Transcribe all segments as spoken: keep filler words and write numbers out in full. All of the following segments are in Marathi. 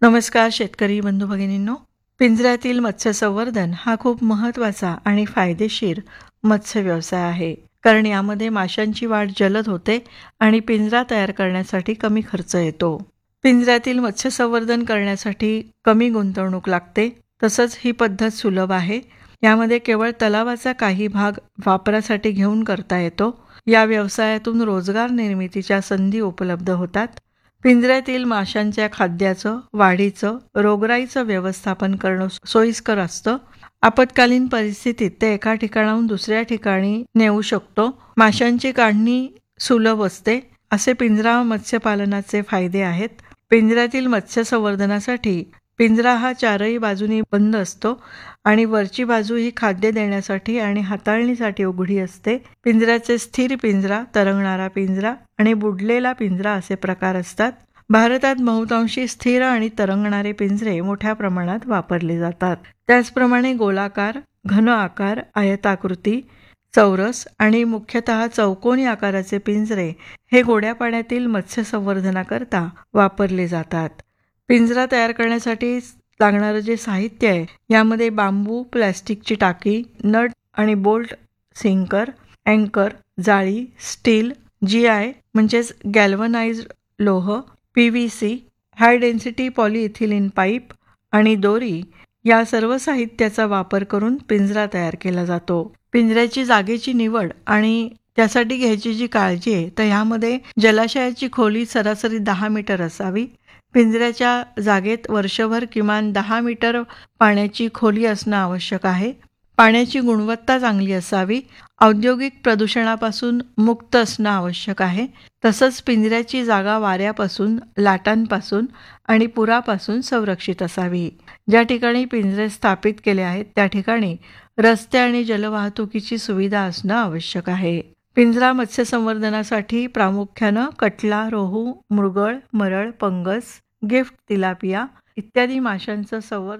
नमस्कार शेतकरी बंधू भगिनींनो, पिंजऱ्यातील मत्स्य संवर्धन हा खूप महत्त्वाचा आणि फायदेशीर मत्स्य व्यवसाय आहे. कारण यामध्ये माशांची वाढ जलद होते आणि पिंजरा तयार करण्यासाठी कमी खर्च येतो. पिंजऱ्यातील मत्स्य संवर्धन करण्यासाठी कमी गुंतवणूक लागते. तसंच ही पद्धत सुलभ आहे. यामध्ये केवळ तलावाचा काही भाग वापरासाठी घेऊन करता येतो. या व्यवसायातून रोजगार निर्मितीच्या संधी उपलब्ध होतात. पिंजऱ्यातील माशांच्या खाद्याचं, वाढीचं, रोगराईचं व्यवस्थापन करणं सोयीस्कर असतं. आपत्कालीन परिस्थितीत ते एका ठिकाणाहून दुसऱ्या ठिकाणी नेऊ शकतो. माशांची काढणी सुलभ असते. असे पिंजरा मत्स्यपालनाचे फायदे आहेत. पिंजऱ्यातील मत्स्य संवर्धनासाठी पिंजरा हा चारही बाजूनी बंद असतो आणि वरची बाजू ही खाद्य देण्यासाठी आणि हाताळणीसाठी उघडी असते. पिंजऱ्याचे स्थिर पिंजरा, तरंगणारा पिंजरा आणि बुडलेला पिंजरा असे प्रकार असतात. भारतात बहुतांशी स्थिर आणि तरंगणारे पिंजरे मोठ्या प्रमाणात वापरले जातात. त्याचप्रमाणे गोलाकार, घन आकार, आयताकृती, चौरस आणि मुख्यतः चौकोनी आकाराचे पिंजरे हे गोड्या पाण्यातील मत्स्य संवर्धनाकरता वापरले जातात. पिंजरा तयार करण्यासाठी लागणारं जे साहित्य आहे यामध्ये बांबू, प्लॅस्टिकची टाकी, नट आणि बोल्ट, सिंकर, अँकर, जाळी, स्टील, जी आय म्हणजेच गॅल्वनाइज्ड लोह, P V C, high density पॉलिइथिलीन pipe आणि दोरी या सर्व साहित्याचा वापर करून पिंजरा तयार केला जातो. पिंजऱ्याची जागेची निवड आणि त्यासाठी घ्यायची जी काळजी आहे तर ह्यामध्ये जलाशयाची खोली सरासरी दहा मीटर असावी. पिंजऱ्याच्या जागेत वर्षभर किमान दहा मीटर पाण्याची खोली असणं आवश्यक आहे. पाण्याची गुणवत्ता चांगली असावी. औद्योगिक प्रदूषणापासून मुक्त असणं आवश्यक आहे. तसंच पिंजऱ्याची जागा वाऱ्यापासून, लाटांपासून आणि पुरापासून संरक्षित असावी. ज्या ठिकाणी पिंजरे स्थापित केले आहेत त्या ठिकाणी रस्ते आणि जलवाहतुकीची सुविधा असणं आवश्यक आहे. पिंजरा मत्स्य संवर्धनासाठी प्रामुख्यानं कटला, रोहू, मृगळ, मरळ, पंगस, गिफ्ट, तिलापिया इत्यादी माशांचं संवर्धन.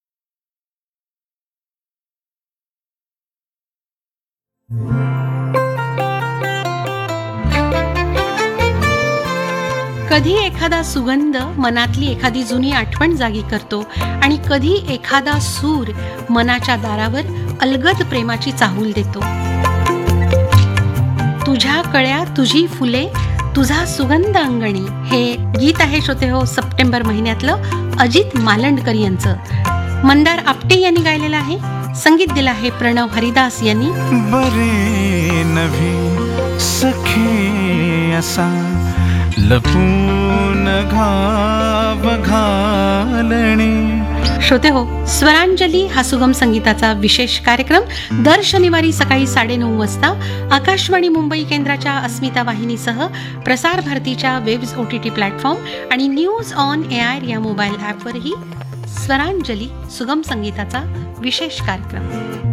कधी एखादा सुगंध मनातली एखादी जुनी आठवण जागी करतो आणि कधी एखादा सूर मनाच्या दारावर अलगद प्रेमाची चाहूल देतो. तुझ्या कळ्या, तुझी फुले, तुझा सुगंध अंगणी हे गीत आहे श्रोते हो सप्टेंबर महिन्यातलं अजित मालंडकर यांचं. मंदार आपटे यांनी गायलेलं आहे. संगीत दिलं आहे प्रणव हरिदास यांनी. बरे नभी सखे असा लपून घाव घालणे. श्रोते हो, स्वरांजली हा सुगम संगीताचा विशेष कार्यक्रम दर शनिवारी सकाळी साडेनऊ वाजता आकाशवाणी मुंबई केंद्राच्या अस्मिता वाहिनीसह प्रसार भारतीच्या webs O T T platform आणि न्यूज ऑन एआर या मोबाईल ॲपवरही स्वरांजली सुगम संगीताचा विशेष कार्यक्रम.